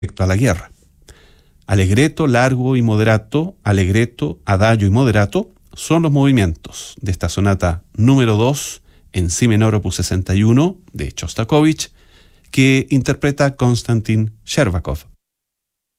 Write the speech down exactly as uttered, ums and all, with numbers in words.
respecto a la guerra. Allegretto, largo y moderato, allegretto, adagio y moderato son los movimientos de esta sonata número dos en si menor opus sesenta y uno de Shostakovich que interpreta Konstantin Shcherbakov.